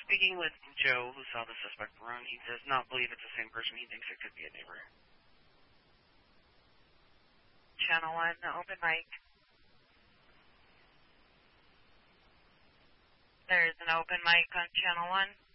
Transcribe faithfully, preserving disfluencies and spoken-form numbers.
Speaking with Joe, who saw the suspect run, he does not believe it's the same person. He thinks it could be a neighbor. Channel one, the open mic. There's an open mic on Channel one.